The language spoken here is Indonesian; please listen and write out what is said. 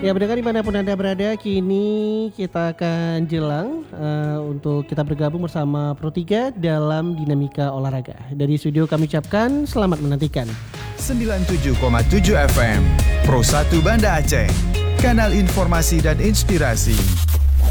Ya, pendengar dimanapun Anda berada, kini kita akan jelang untuk kita bergabung bersama Pro 3 dalam Dinamika Olahraga. Dari studio kami ucapkan selamat menantikan. 97,7 FM Pro 1 Banda Aceh, kanal informasi dan inspirasi.